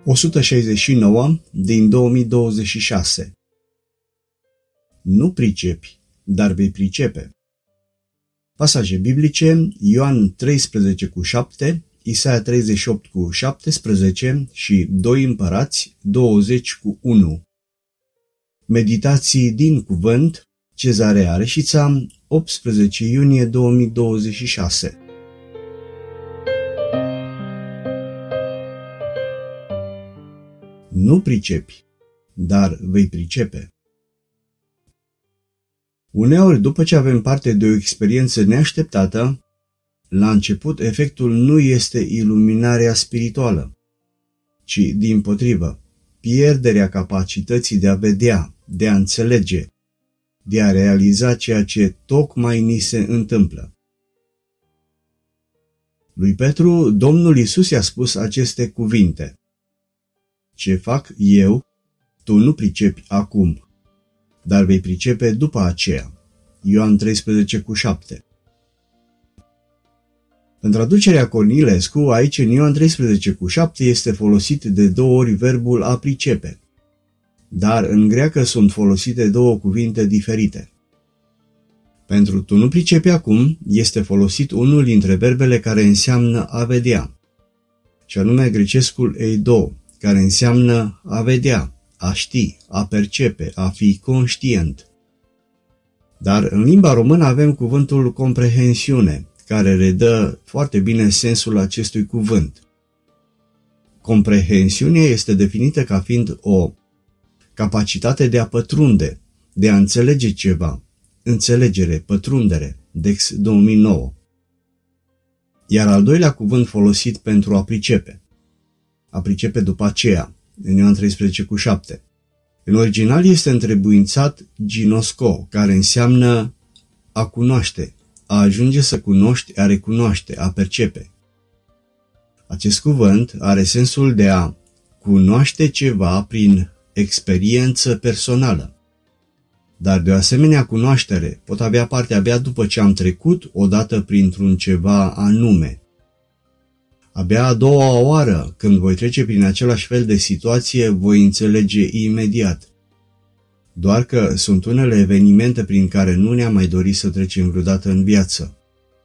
169 din 2026. Nu pricepi, dar vei pricepe. Pasaje biblice: Ioan 13:7, Isaia 38:17 și 2 Împărați 20:1. Meditații din cuvânt, Cezarea Reșița, 18 iunie 2026. Nu pricepi, dar vei pricepe. Uneori, după ce avem parte de o experiență neașteptată, la început efectul nu este iluminarea spirituală, ci dimpotrivă, pierderea capacității de a vedea, de a înțelege, de a realiza ceea ce tocmai ni se întâmplă. Lui Petru, Domnul Iisus i-a spus aceste cuvinte: Ce fac eu, tu nu pricepi acum, dar vei pricepe după aceea. Ioan 13:7. În traducerea Cornilescu, aici în Ioan 13:7 este folosit de 2 ori verbul a pricepe, dar în greacă sunt folosite 2 cuvinte diferite. Pentru tu nu pricepi acum este folosit unul dintre verbele care înseamnă a vedea, și anume grecescul eido, care înseamnă a vedea, a ști, a percepe, a fi conștient. Dar în limba română avem cuvântul comprehensiune, care redă foarte bine sensul acestui cuvânt. Comprehensiunea este definită ca fiind o capacitate de a pătrunde, de a înțelege ceva, înțelegere, pătrundere, Dex 2009. Iar al doilea cuvânt folosit pentru a pricepe după aceea, în Ioan 13:7. În original este întrebuințat ginosco, care înseamnă a cunoaște, a ajunge să cunoști, a recunoaște, a percepe. Acest cuvânt are sensul de a cunoaște ceva prin experiență personală. Dar de o asemenea cunoaștere pot avea parte abia după ce am trecut odată printr-un ceva anume. Abia a doua oară, când voi trece prin același fel de situație, voi înțelege imediat. Doar că sunt unele evenimente prin care nu ne-am mai dorit să trecem vreodată în viață.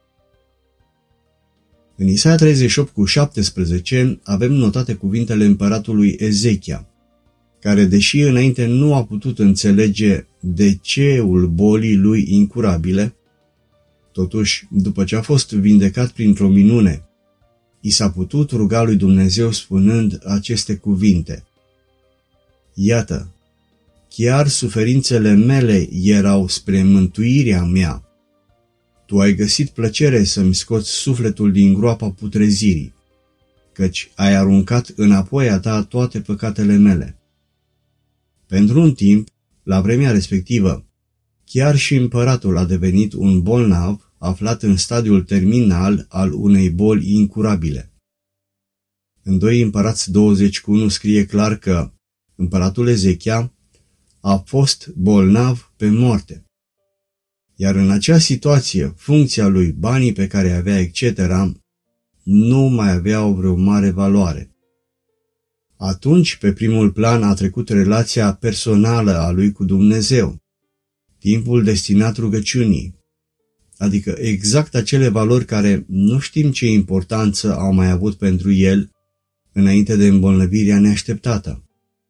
În Isaia 38:17 avem notate cuvintele împăratului Ezechia, care, deși înainte nu a putut înțelege de ceul bolii lui incurabile, totuși, după ce a fost vindecat printr-o minune, i s-a putut ruga lui Dumnezeu spunând aceste cuvinte: Iată, chiar suferințele mele erau spre mântuirea mea. Tu ai găsit plăcere să-mi scoți sufletul din groapa putrezirii, căci ai aruncat înapoi a ta toate păcatele mele. Pentru un timp, la vremea respectivă, chiar și împăratul a devenit un bolnav aflat în stadiul terminal al unei boli incurabile. În 2 Împărați 20:1 scrie clar că împăratul Ezechia a fost bolnav pe moarte. Iar în acea situație, funcția lui, banii pe care avea, etc., nu mai aveau vreo mare valoare. Atunci, pe primul plan a trecut relația personală a lui cu Dumnezeu, timpul destinat rugăciunii, adică exact acele valori care nu știm ce importanță au mai avut pentru el înainte de îmbolnăvirea neașteptată.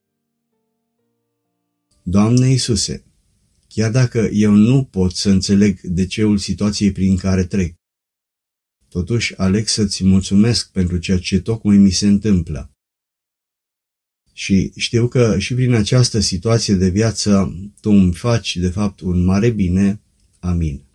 Doamne Iisuse, chiar dacă eu nu pot să înțeleg de ceul situației prin care trec, totuși aleg să-ți mulțumesc pentru ceea ce tocmai mi se întâmplă. Și știu că și prin această situație de viață Tu îmi faci de fapt un mare bine. Amin.